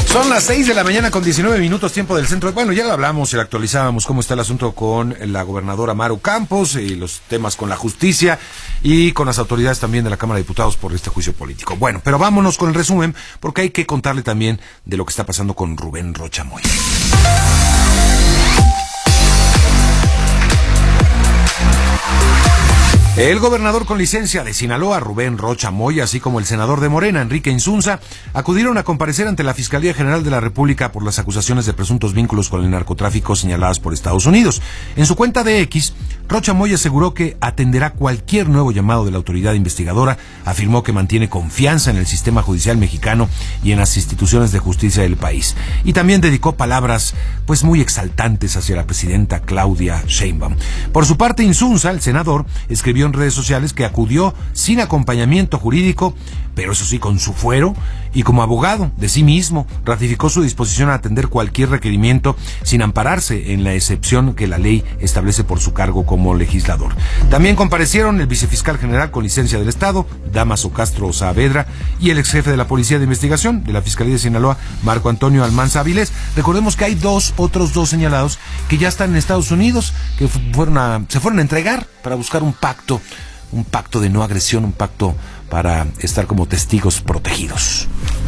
Son las 6 de la mañana con 19 minutos, tiempo del centro. Bueno, ya lo hablamos y lo actualizábamos cómo está el asunto con la gobernadora Maru Campos y los temas con la justicia y con las autoridades también de la Cámara de Diputados por este juicio político. Bueno, pero vámonos con el resumen porque hay que contarle también de lo que está pasando con Rubén Rocha Moya. El gobernador con licencia de Sinaloa, Rubén Rocha Moya, así como el senador de Morena, Enrique Insunza, acudieron a comparecer ante la Fiscalía General de la República por las acusaciones de presuntos vínculos con el narcotráfico señaladas por Estados Unidos. En su cuenta de X, Rocha Moya aseguró que atenderá cualquier nuevo llamado de la autoridad investigadora, afirmó que mantiene confianza en el sistema judicial mexicano y en las instituciones de justicia del país. Y también dedicó palabras, pues, muy exaltantes hacia la presidenta Claudia Sheinbaum. Por su parte, Insunza, el senador, escribió en redes sociales que acudió sin acompañamiento jurídico, pero eso sí con su fuero y como abogado de sí mismo, ratificó su disposición a atender cualquier requerimiento sin ampararse en la excepción que la ley establece por su cargo como legislador. También comparecieron el vicefiscal general con licencia del Estado, Dámaso Castro Saavedra, y el ex jefe de la Policía de Investigación de la Fiscalía de Sinaloa, Marco Antonio Almanza Avilés. Recordemos que hay otros dos señalados que ya están en Estados Unidos, que se fueron a entregar para buscar un pacto de no agresión, un pacto para estar como testigos protegidos.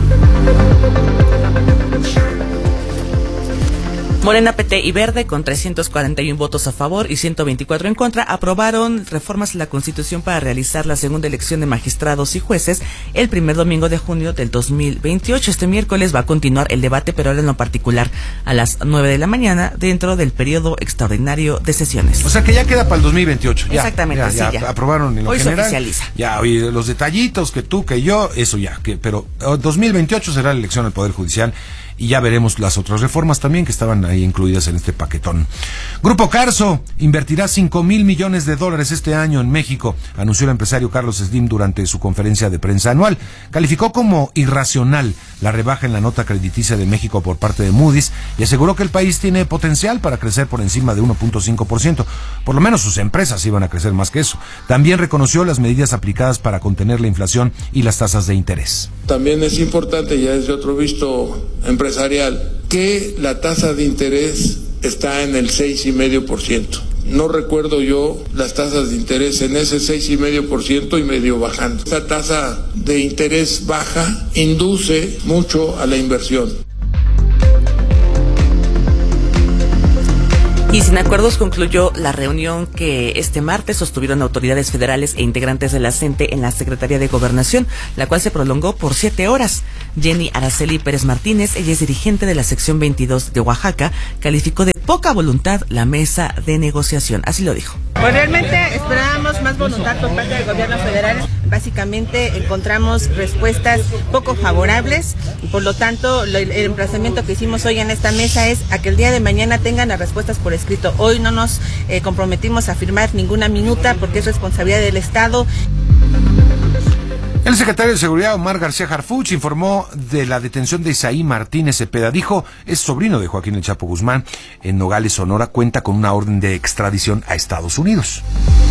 Morena, PT y Verde, con 341 votos a favor y 124 en contra, aprobaron reformas a la Constitución para realizar la segunda elección de magistrados y jueces el primer domingo de junio del 2028. Este miércoles va a continuar el debate, pero ahora en lo particular a las 9 de la mañana dentro del periodo extraordinario de sesiones. O sea que ya queda para el 2028. Exactamente, ya aprobaron en lo hoy general. Se oficializa. Ya, hoy los detallitos que tú, que yo, eso ya. Pero 2028 será la elección al Poder Judicial. Y ya veremos las otras reformas también que estaban ahí incluidas en este paquetón. Grupo Carso invertirá $5,000 millones este año en México, anunció el empresario Carlos Slim durante su conferencia de prensa anual. Calificó como irracional la rebaja en la nota crediticia de México por parte de Moody's y aseguró que el país tiene potencial para crecer por encima de 1.5%. Por lo menos sus empresas iban a crecer más que eso. También reconoció las medidas aplicadas para contener la inflación y las tasas de interés. También es importante, ya desde otro visto empresarial, que la tasa de interés está en el 6,5%. No recuerdo yo las tasas de interés en ese 6,5% y medio bajando. Esa tasa de interés baja induce mucho a la inversión. Y sin acuerdos concluyó la reunión que este martes sostuvieron autoridades federales e integrantes de la CENTE en la Secretaría de Gobernación, la cual se prolongó por 7 horas. Jenny Araceli Pérez Martínez, ella es dirigente de la sección 22 de Oaxaca, calificó de poca voluntad la mesa de negociación. Así lo dijo. Pues realmente esperábamos más voluntad por parte del gobierno federal. Básicamente encontramos respuestas poco favorables y por lo tanto el emplazamiento que hicimos hoy en esta mesa es a que el día de mañana tengan las respuestas por escrito. Hoy no nos comprometimos a firmar ninguna minuta porque es responsabilidad del Estado. El secretario de Seguridad, Omar García Harfuch, informó de la detención de Isaí Martínez Cepeda. Dijo, es sobrino de Joaquín El Chapo Guzmán, en Nogales, Sonora, cuenta con una orden de extradición a Estados Unidos.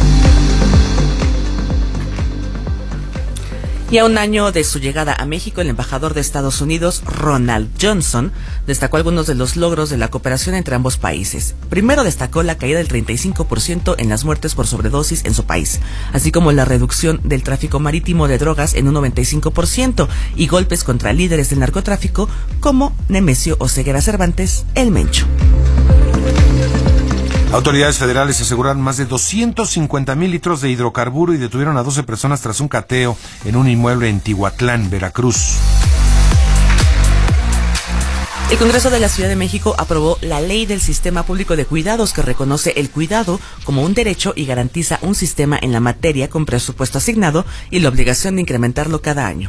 Y a un año de su llegada a México, el embajador de Estados Unidos, Ronald Johnson, destacó algunos de los logros de la cooperación entre ambos países. Primero destacó la caída del 35% en las muertes por sobredosis en su país, así como la reducción del tráfico marítimo de drogas en un 95% y golpes contra líderes del narcotráfico como Nemesio Oseguera Cervantes, el Mencho. Autoridades federales aseguraron más de 250,000 litros de hidrocarburo y detuvieron a 12 personas tras un cateo en un inmueble en Tihuatlán, Veracruz. El Congreso de la Ciudad de México aprobó la Ley del Sistema Público de Cuidados, que reconoce el cuidado como un derecho y garantiza un sistema en la materia con presupuesto asignado y la obligación de incrementarlo cada año.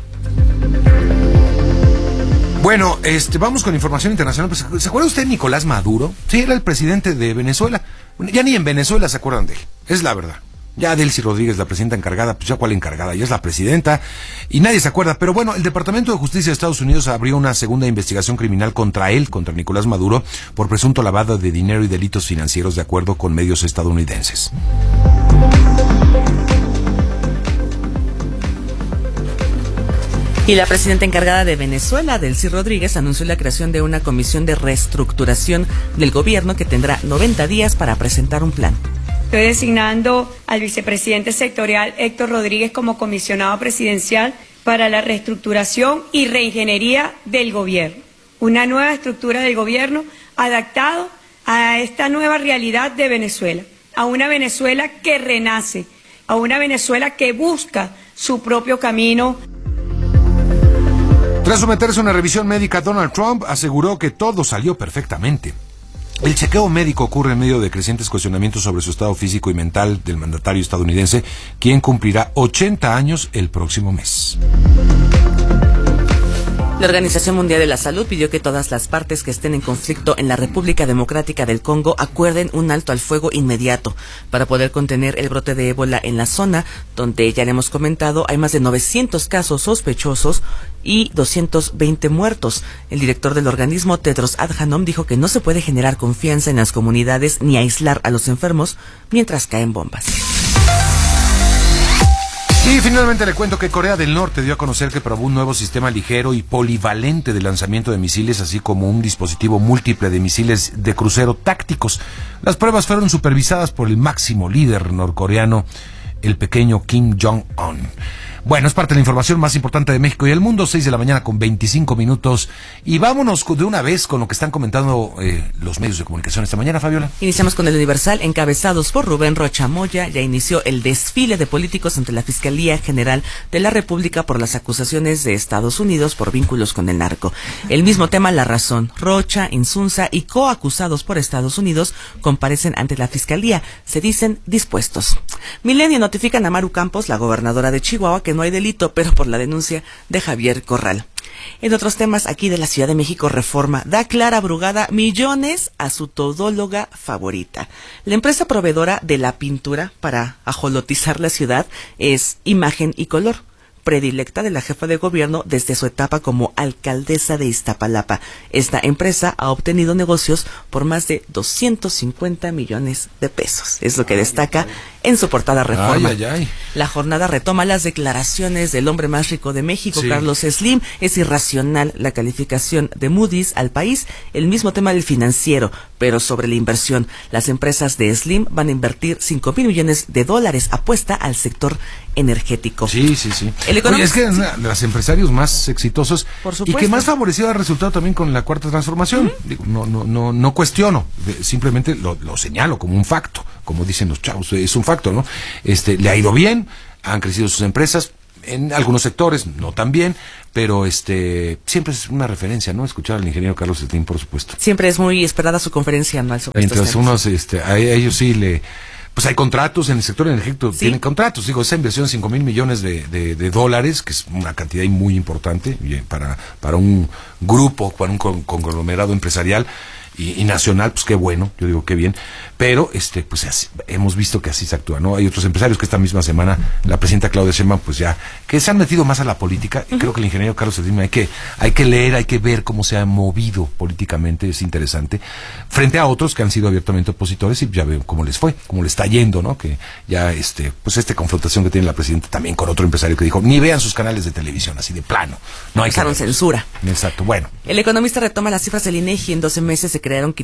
Bueno, vamos con información internacional. Pues, ¿se acuerda usted de Nicolás Maduro? Sí, era el presidente de Venezuela. Ya ni en Venezuela se acuerdan de él, es la verdad. Ya Delcy Rodríguez, la presidenta encargada, pues ya cuál encargada, ya es la presidenta y nadie se acuerda. Pero bueno, el Departamento de Justicia de Estados Unidos abrió una segunda investigación criminal contra Nicolás Maduro, por presunto lavado de dinero y delitos financieros, de acuerdo con medios estadounidenses. Y la presidenta encargada de Venezuela, Delcy Rodríguez, anunció la creación de una comisión de reestructuración del gobierno que tendrá 90 días para presentar un plan. Estoy designando al vicepresidente sectorial Héctor Rodríguez como comisionado presidencial para la reestructuración y reingeniería del gobierno. Una nueva estructura del gobierno adaptado a esta nueva realidad de Venezuela, a una Venezuela que renace, a una Venezuela que busca su propio camino. Tras someterse a una revisión médica, Donald Trump aseguró que todo salió perfectamente. El chequeo médico ocurre en medio de crecientes cuestionamientos sobre su estado físico y mental del mandatario estadounidense, quien cumplirá 80 años el próximo mes. La Organización Mundial de la Salud pidió que todas las partes que estén en conflicto en la República Democrática del Congo acuerden un alto al fuego inmediato para poder contener el brote de ébola en la zona, donde ya le hemos comentado hay más de 900 casos sospechosos y 220 muertos. El director del organismo, Tedros Adhanom, dijo que no se puede generar confianza en las comunidades ni aislar a los enfermos mientras caen bombas. Y finalmente le cuento que Corea del Norte dio a conocer que probó un nuevo sistema ligero y polivalente de lanzamiento de misiles, así como un dispositivo múltiple de misiles de crucero tácticos. Las pruebas fueron supervisadas por el máximo líder norcoreano, el pequeño Kim Jong-un. Bueno, es parte de la información más importante de México y el mundo, 6 de la mañana con 25 minutos. Y vámonos de una vez con lo que están comentando los medios de comunicación esta mañana, Fabiola. Iniciamos con el Universal, encabezados por Rubén Rocha Moya. Ya inició el desfile de políticos ante la Fiscalía General de la República por las acusaciones de Estados Unidos por vínculos con el narco. El mismo tema, La Razón. Rocha, Insunza y coacusados por Estados Unidos comparecen ante la Fiscalía. Se dicen dispuestos. Milenio notifican a Maru Campos, la gobernadora de Chihuahua, que no hay delito, pero por la denuncia de Javier Corral. En otros temas, aquí de la Ciudad de México, Reforma da Clara Brugada millones a su todóloga favorita. La empresa proveedora de la pintura para ajolotizar la ciudad es Imagen y Color, predilecta de la jefa de gobierno desde su etapa como alcaldesa de Iztapalapa. Esta empresa ha obtenido negocios por más de 250 millones de pesos. Es lo que destaca en su portada Reforma. La jornada retoma las declaraciones del hombre más rico de México, sí. Carlos Slim. Es irracional la calificación de Moody's al país. El mismo tema del Financiero, pero sobre la inversión. Las empresas de Slim van a invertir 5,000 millones de dólares, apuesta al sector energético. Sí. Oye, es que es de los empresarios más exitosos y que más favorecido ha resultado también con la Cuarta Transformación. Digo, no cuestiono, simplemente lo señalo como un facto, como dicen los chavos, es un facto, ¿no? Le ha ido bien, han crecido sus empresas, en algunos sectores no tan bien, pero siempre es una referencia, ¿no? Escuchar al ingeniero Carlos Slim, por supuesto. Siempre es muy esperada su conferencia anual sobre estos temas. A ellos sí pues hay contratos en el sector energético, ¿sí? Tienen contratos, esa inversión de 5,000 millones de dólares, que es una cantidad muy importante para un grupo, para un conglomerado empresarial y nacional, pues qué bueno, yo digo qué bien, pero pues así, hemos visto que así se actúa, ¿no? Hay otros empresarios que esta misma semana, la presidenta Claudia Sheinbaum, pues ya, que se han metido más a la política, y creo que el ingeniero Carlos Slim hay que leer, hay que ver cómo se ha movido políticamente, es interesante, frente a otros que han sido abiertamente opositores, y ya veo cómo les fue, cómo le está yendo, ¿no? Que ya pues esta confrontación que tiene la presidenta también con otro empresario que dijo, ni vean sus canales de televisión, así de plano, no hay que usaron censura. Exacto, bueno. El Economista retoma las cifras del INEGI. En 12 meses se crearon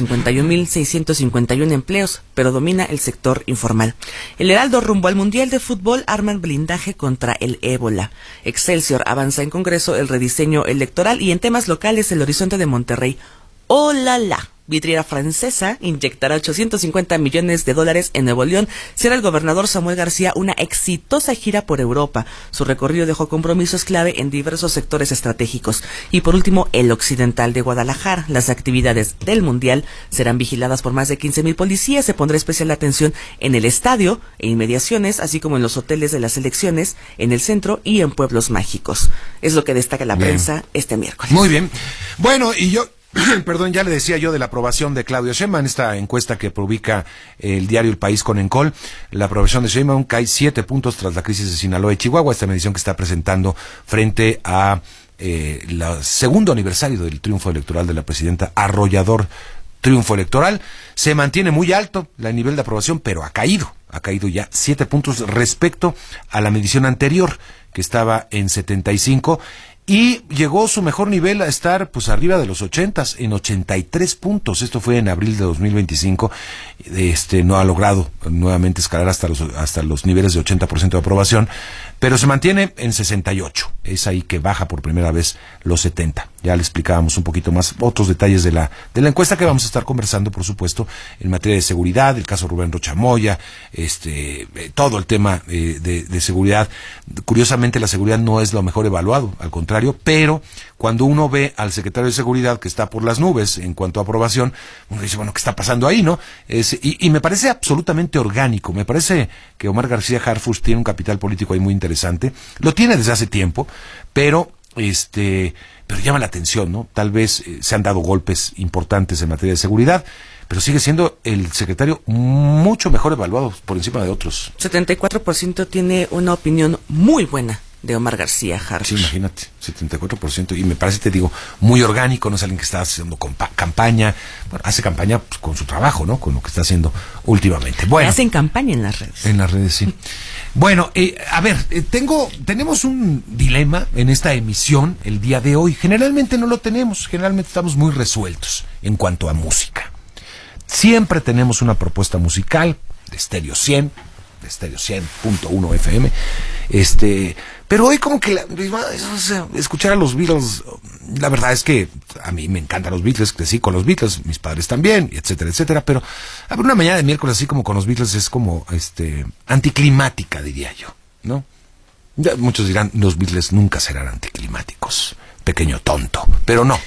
551,651 empleos, pero domina el sector informal. El Heraldo, rumbo al Mundial de Fútbol, arman blindaje contra el ébola. Excelsior, avanza en Congreso el rediseño electoral, y en temas locales, el Horizonte de Monterrey. ¡Oh, la, la! Vidriera francesa inyectará 850 millones de dólares en Nuevo León. Será el gobernador Samuel García una exitosa gira por Europa. Su recorrido dejó compromisos clave en diversos sectores estratégicos. Y por último, el Occidental de Guadalajara. Las actividades del Mundial serán vigiladas por más de 15,000 policías. Se pondrá especial atención en el estadio e inmediaciones, así como en los hoteles de las selecciones, en el centro y en pueblos mágicos. Es lo que destaca la prensa este miércoles. Muy bien. Bueno, y yo... Perdón, ya le decía yo de la aprobación de Claudia Sheinbaum, esta encuesta que publica el diario El País con Encol. La aprobación de Sheinbaum cae 7 puntos tras la crisis de Sinaloa y Chihuahua, esta medición que está presentando frente a el segundo aniversario del triunfo electoral de la presidenta, arrollador triunfo electoral. Se mantiene muy alto el nivel de aprobación, pero ha caído ha caído ya 7 puntos respecto a la medición anterior, que estaba en 75, y llegó su mejor nivel a estar pues arriba de los 80s, en 83 puntos. Esto fue en abril de 2025. No ha logrado nuevamente escalar hasta los niveles de 80% de aprobación, pero se mantiene en 68. Es ahí que baja por primera vez los 70. Ya le explicábamos un poquito más otros detalles de la encuesta, que vamos a estar conversando, por supuesto, en materia de seguridad, el caso Rubén Rocha Moya, todo el tema de seguridad. Curiosamente, la seguridad no es lo mejor evaluado, al contrario, pero cuando uno ve al secretario de Seguridad que está por las nubes en cuanto a aprobación, uno dice, bueno, ¿qué está pasando ahí, no? Y me parece absolutamente orgánico. Me parece que Omar García Harfuch tiene un capital político ahí muy interesante. Lo tiene desde hace tiempo, pero llama la atención, ¿no? Tal vez se han dado golpes importantes en materia de seguridad, pero sigue siendo el secretario mucho mejor evaluado por encima de otros. 74% tiene una opinión muy buena de Omar García Harfuch. Sí, imagínate, 74%, y me parece, te digo, muy orgánico. No es alguien que está haciendo campaña, bueno, hace campaña pues, con su trabajo, ¿no? Con lo que está haciendo últimamente. Bueno, hacen campaña en las redes. En las redes, sí. Bueno, a ver, tenemos un dilema en esta emisión el día de hoy. Generalmente no lo tenemos, generalmente estamos muy resueltos en cuanto a música. Siempre tenemos una propuesta musical de Stereo 100, de Stereo 100.1 FM, pero hoy como que escuchar a los Beatles, la verdad es que a mí me encantan los Beatles, crecí con los Beatles, mis padres también, etcétera, etcétera, pero una mañana de miércoles así como con los Beatles es como anticlimática, diría yo, ¿no? Ya muchos dirán, los Beatles nunca serán anticlimáticos, pequeño tonto, pero no.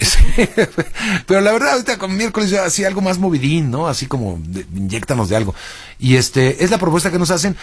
Pero la verdad, ahorita con miércoles ya así algo más movidín, ¿no? Así como inyéctanos de algo. Y es la propuesta que nos hacen,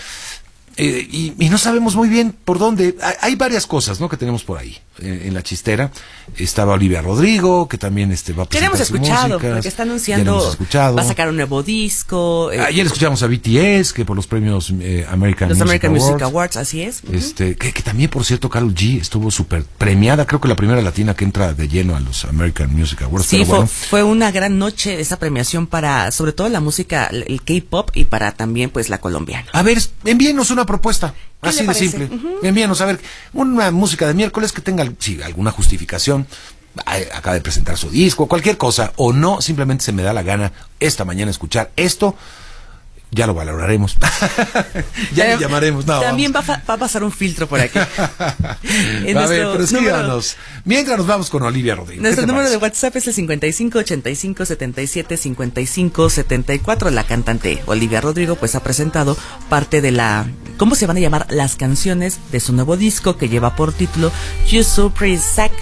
y no sabemos muy bien por dónde. Hay varias cosas, ¿no? Que tenemos por ahí. En la chistera estaba Olivia Rodrigo, que también va a presentar hemos escuchado, músicas, porque está anunciando, va a sacar un nuevo disco. Ayer escuchamos a BTS, que por los premios American Music Awards, así es. Que también, por cierto, Karol G estuvo súper premiada, creo que la primera latina que entra de lleno a los American Music Awards. Sí, fue una gran noche esa premiación para, sobre todo la música, el K-pop, y para también pues la colombiana. A ver, envíenos una propuesta. Así de simple. Envíanos a ver una música de miércoles que tenga alguna justificación. Acaba de presentar su disco, cualquier cosa, o no, simplemente se me da la gana esta mañana escuchar esto. Ya lo valoraremos. Ya le llamaremos. No, también va a pasar un filtro por aquí. A ver, pero escríbanos. Mientras nos vamos con Olivia Rodrigo. Nuestro número de WhatsApp es el 55 85 77 55 74. La cantante Olivia Rodrigo pues ha presentado parte de ¿cómo se van a llamar? Las canciones de su nuevo disco, que lleva por título You're So Pretty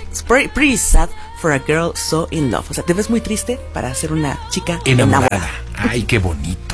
Sad for a Girl So in Love. O sea, te ves muy triste para ser una chica enamorada. Ay, qué bonito.